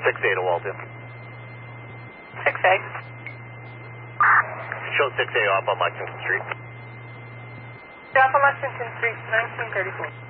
6A to Walton. 6A. Show 6A off on Lexington Street. Off on Lexington Street, 1934.